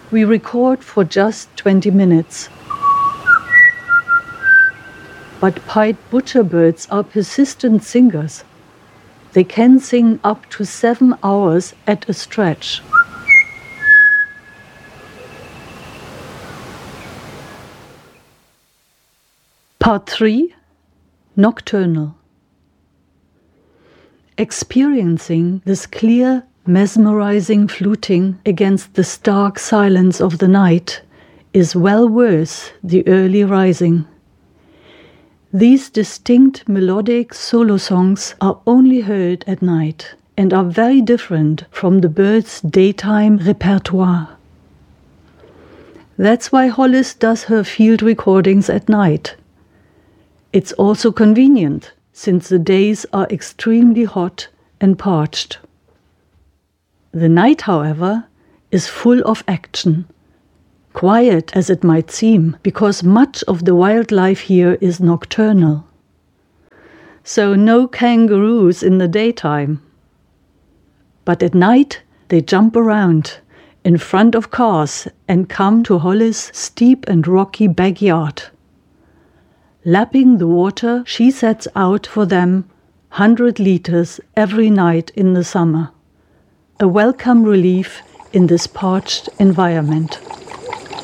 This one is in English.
We record for just 20 minutes. But pied butcherbirds are persistent singers. They can sing up to 7 hours at a stretch. Part 3. Nocturnal. Experiencing this clear, mesmerizing fluting against the stark silence of the night is well worth the early rising. These distinct melodic solo songs are only heard at night and are very different from the bird's daytime repertoire. That's why Hollis does her field recordings at night. It's also convenient, since the days are extremely hot and parched. The night, however, is full of action. Quiet as it might seem, because much of the wildlife here is nocturnal. So no kangaroos in the daytime. But at night they jump around in front of cars and come to Hollis' steep and rocky backyard. Lapping the water, she sets out for them 100 liters every night in the summer. A welcome relief in this parched environment.